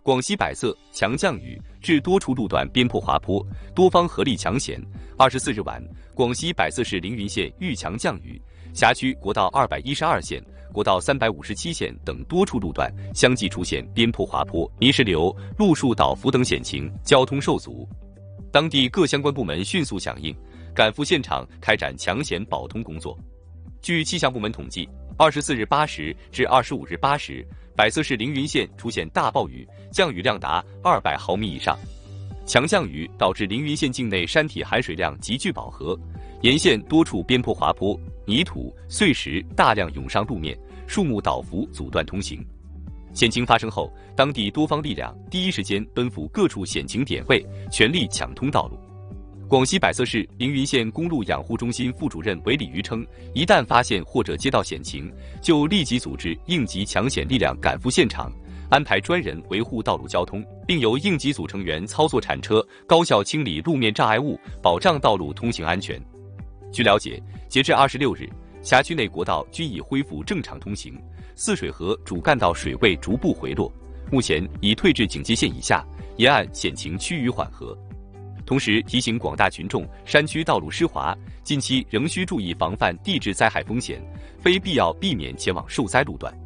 广西百色强降雨，致多处路段边坡滑坡，多方合力抢险。24日晚，广西百色市凌云县遇强降雨，辖区国道212线、国道357线等多处路段相继出现边坡滑坡、泥石流、路树倒伏等险情，交通受阻。当地各相关部门迅速响应，赶赴现场开展抢险保通工作。据气象部门统计，24日8时至25日8时，百色市凌云县出现大暴雨，降雨量达200毫米以上。强降雨导致凌云县境内山体含水量急剧饱和，沿线多处边坡滑坡、泥土、碎石大量涌上路面，树木倒伏阻断通行。险情发生后，当地多方力量第一时间奔赴各处险情点位，全力抢通道路。广西百色市凌云县公路养护中心副主任韦礼瑜称，一旦发现或者接到险情，就立即组织应急抢险力量赶赴现场，安排专人维护道路交通，并由应急组成员操作铲车，高效清理路面障碍物，保障道路通行安全。据了解，截至26日，辖区内国道均已恢复正常通行，泗水河主干道水位逐步回落，目前已退至警戒线以下，沿岸险情趋于缓和。同时提醒广大群众，山区道路湿滑，近期仍需注意防范地质灾害风险，非必要避免前往受灾路段。